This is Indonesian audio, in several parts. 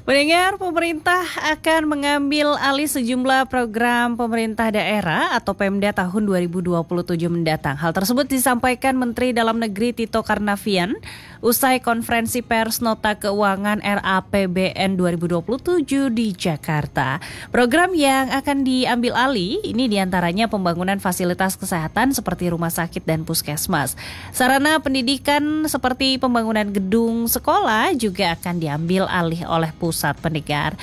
Pendengar, pemerintah akan mengambil alih sejumlah program pemerintah daerah atau Pemda tahun 2027 mendatang. Hal tersebut disampaikan Menteri Dalam Negeri Tito Karnavian usai konferensi pers Nota Keuangan RAPBN 2027 di Jakarta. Program yang akan diambil alih ini diantaranya pembangunan fasilitas kesehatan seperti rumah sakit dan puskesmas. Sarana pendidikan seperti pembangunan gedung sekolah juga akan diambil alih oleh pusat pendengar.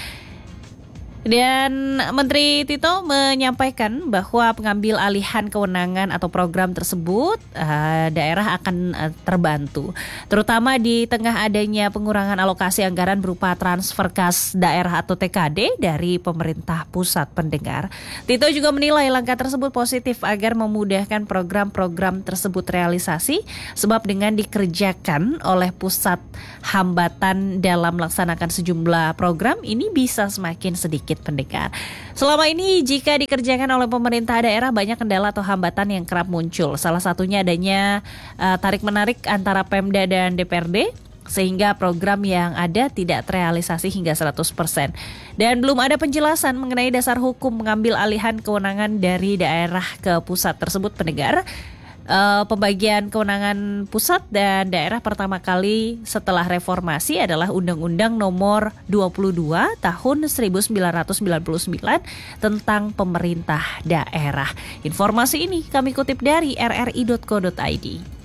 Dan Menteri Tito menyampaikan bahwa pengambil alihan kewenangan atau program tersebut daerah akan terbantu, terutama di tengah adanya pengurangan alokasi anggaran berupa transfer kas daerah atau TKD dari pemerintah pusat pendengar. Tito juga menilai langkah tersebut positif agar memudahkan program-program tersebut realisasi, sebab dengan dikerjakan oleh pusat hambatan dalam melaksanakan sejumlah program ini bisa semakin sedikit pendengar. Selama ini jika dikerjakan oleh pemerintah daerah banyak kendala atau hambatan yang kerap muncul. Salah satunya adanya tarik-menarik antara Pemda dan DPRD sehingga program yang ada tidak terrealisasi hingga 100%. Dan belum ada penjelasan mengenai dasar hukum mengambil alihan kewenangan dari daerah ke pusat tersebut pendengar. Pembagian kewenangan pusat dan daerah pertama kali setelah reformasi adalah Undang-Undang Nomor 22 Tahun 1999 tentang pemerintah daerah. Informasi ini kami kutip dari rri.co.id.